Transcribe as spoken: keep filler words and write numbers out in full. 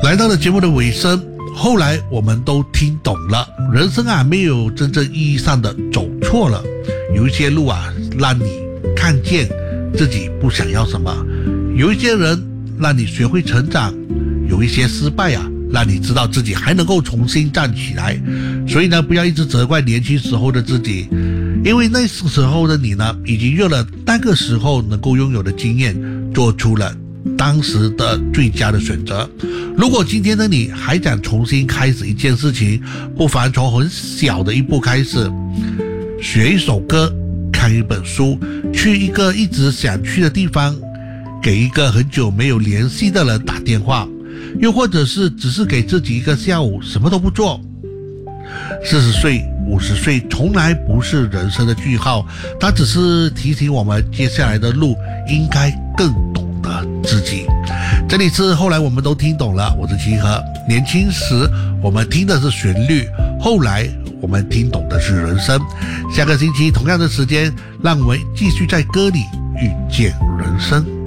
来到了节目的尾声，后来我们都听懂了，人生啊没有真正意义上的走错了，有一些路啊让你看见自己不想要什么，有一些人让你学会成长，有一些失败啊让你知道自己还能够重新站起来。所以呢，不要一直责怪年轻时候的自己，因为那时候的你呢已经用了那个时候能够拥有的经验，做出了当时的最佳的选择。如果今天的你还想重新开始一件事情，不妨从很小的一步开始，学一首歌，看一本书，去一个一直想去的地方，给一个很久没有联系的人打电话，又或者是只是给自己一个下午什么都不做。四十岁五十岁从来不是人生的句号，它只是提醒我们接下来的路应该更懂得自己。这里是后来我们都听懂了，我是齐和。年轻时我们听的是旋律，后来我们听懂的是人生。下个星期同样的时间，让我们继续在歌里遇见人生。